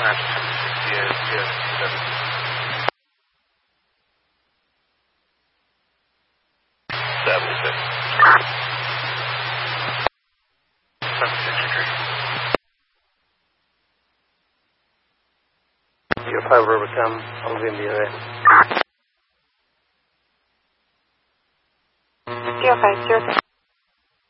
Your 5 Rivercam, over in the area. 0506.